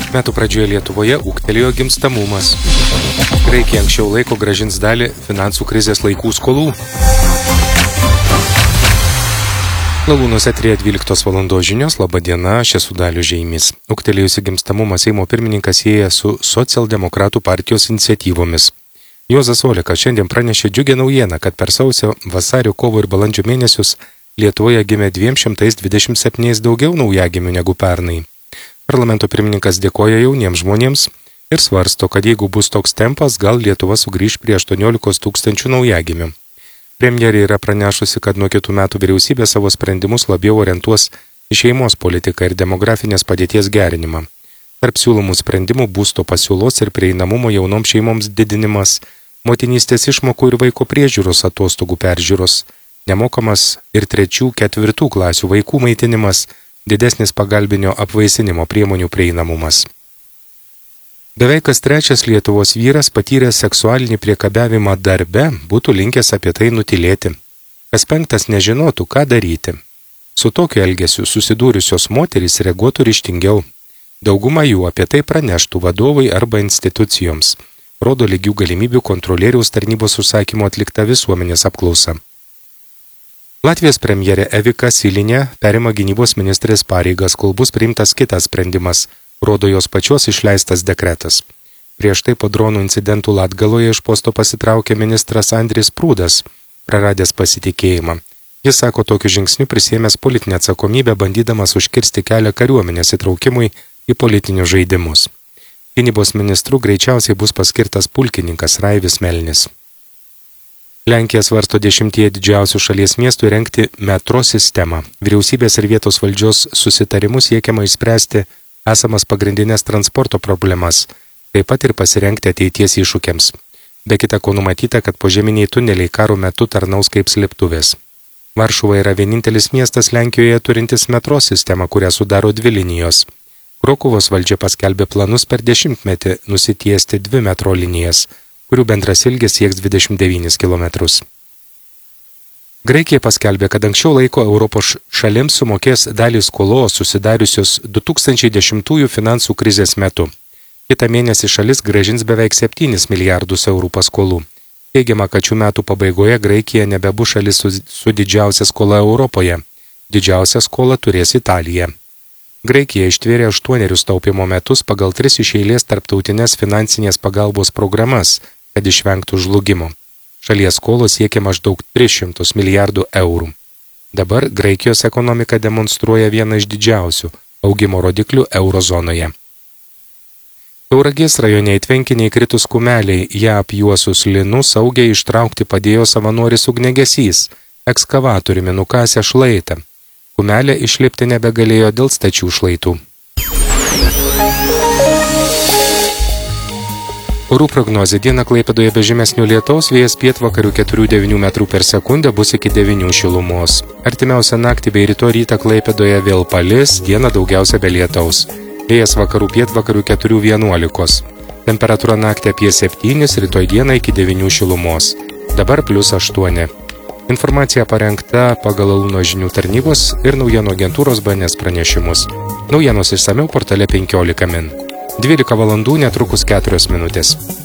Metų pradžioje Lietuvoje ūgtelėjo gimstamumas. Graikija anksčiau laiko grąžins dalį finansų krizės laikų skolų. Lalūnos eteryje 12 valandos žinios. Labą dieną, aš esu Dalius Žeimis. Ūgtelėjusi gimstamumą Seimo pirmininkas sieja su Socialdemokratų partijos iniciatyvomis. Juozas Olekas šiandien pranešė džiugią naujieną, kad per sausio, vasario, kovo ir balandžio mėnesius Lietuvoje gimė 227 daugiau naujagimių negu pernai. Parlamento pirmininkas dėkoja jauniems žmonėms ir svarsto, kad jeigu bus toks tempas, gal Lietuva sugrįš prie 18 000 naujagimių. Premjerė yra pranešusi, kad nuo kitų metų vyriausybė savo sprendimus labiau orientuos į šeimos politiką ir demografinės padėties gerinimą. Tarp siūlomų sprendimų būsto pasiūlos ir prieinamumo jaunoms šeimoms didinimas, motinystės išmokų ir vaiko priežiūros atostogų peržiūros, nemokamas ir 3-4 klasių vaikų maitinimas, didesnis pagalbinio apvaisinimo priemonių prieinamumas. Beveik kas trečias Lietuvos vyras patyręs seksualinį priekabiavimą darbe būtų linkęs apie tai nutylėti. Kas penktas nežinotų, ką daryti. Su tokiu elgesiu susidūrusios moterys reaguotų ryžtingiau. Dauguma jų apie tai praneštų vadovai arba institucijoms, rodo lygių galimybių kontrolieriaus tarnybos užsakymo atlikta visuomenės apklausa. Latvijos premjerė Evika Silinė perima gynybos ministrės pareigas, kol bus priimtas kitas sprendimas, rodo jos pačios išleistas dekretas. Prieš tai po dronų incidentų Latgaloje iš posto pasitraukė ministras Andris Prūdas, praradęs pasitikėjimą. Jis sako, tokiu žingsniu prisiėmęs politinę atsakomybę, bandydamas užkirsti kelią kariuomenės įtraukimui į politinius žaidimus. Gynybos ministru greičiausiai bus paskirtas pulkininkas Raivis Melnis. Lenkija svarsto 10 didžiausių šalies miestų įrengti metro sistemą. Vyriausybės ir vietos valdžios susitarimus siekiama išspręsti esamas pagrindinės transporto problemas, taip pat ir pasirengti ateities iššūkiams. Be kita ko numatyta, kad požeminiai tuneliai karo metu tarnaus kaip slėptuvės. Varšuva yra vienintelis miestas Lenkijoje turintis metro sistemą, kurią sudaro 2 linijos. Krokuvos valdžia paskelbė planus per 10-metį nusitiesti 2 metro linijas, kurių bendras ilgis sieks 29 km. Graikija paskelbė, kad anksčiau laiko Europos šalims sumokės dalį skolos susidariusios 2010 finansų krizės metu. Kitą mėnesį šalis grąžins beveik 7 milijardus eurų paskolų. Teigiama, kad šių metų pabaigoje Graikija nebebus šalis su didžiausia skola Europoje. Didžiausią skolą turės Italija. Graikija ištvėrė 8 taupimo metus pagal 3 iš eilės tarptautinės finansinės pagalbos programas, kad išvengtų žlugimo. Šalies skolos siekia maždaug 300 milijardų eurų. Dabar Graikijos ekonomika demonstruoja vieną iš didžiausių augimo rodiklių eurozonoje. Tauragės rajone į tvenkinį įkritus kumeliai, ją apjuosus linu saugiai ištraukti padėjo savanoris ugniagesys, ekskavatoriumi nukasė šlaitą. Kumelė išlipti nebegalėjo dėl stačių šlaitų. Orų prognozė: dieną Klaipėdoje be žymesnių lietaus, vėjas pietvakarių 4–9 metrų per sekundę, bus iki 9 šilumos. Artimiausią naktį bei rytoj rytą Klaipėdoje vėl palis, dieną daugiausia be lietaus. Vėjas vakarų pietvakarių 4–11. Temperatūra naktį apie 7, rytoj dieną iki 9 šilumos. Dabar +8. Informacija parengta pagal Lalūno žinių tarnybos ir naujienų agentūros BNS pranešimus. Naujienos išsamiau portale 15 min. 12 valandų netrukus 4 minutės.